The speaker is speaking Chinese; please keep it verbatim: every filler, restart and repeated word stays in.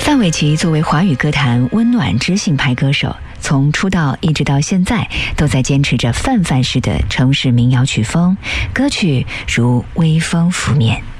范玮琪作为华语歌坛温暖知性派歌手，从出道一直到现在，都在坚持着范范式的城市民谣曲风，歌曲如微风拂面。